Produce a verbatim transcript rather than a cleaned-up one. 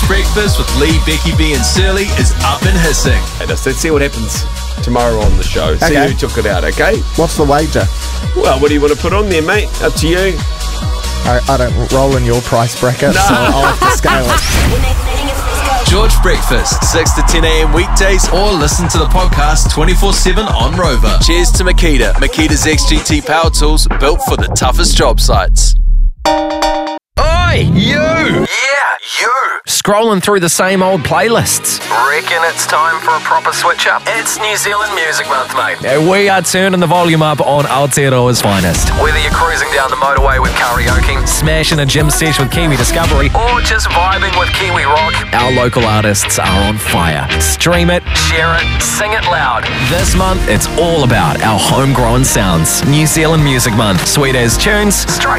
George Breakfast with Lee, Becky B and Surly is up and hissing. Hey, let's let's see what happens tomorrow on the show. See Okay. who took it out, okay? What's the wager? Well, what do you want to put on there, mate? Up to you. I, I don't roll in your price bracket, so I'll have to scale it. George Breakfast, six to ten a.m. weekdays, or listen to the podcast twenty-four seven on Rover. Cheers to Makita. Makita's X G T power tools built for the toughest job sites. Oi, you! Yeah, you! Scrolling through the same old playlists. Reckon it's time for a proper switch up? It's New Zealand Music Month, mate. Yeah, we are turning the volume up on Aotearoa's finest. Whether you're cruising down the motorway with karaoke, smashing a gym sesh with Kiwi Discovery, or just vibing with Kiwi Rock, our local artists are on fire. Stream it, share it, sing it loud. This month, it's all about our homegrown sounds. New Zealand Music Month. Sweet as tunes, straight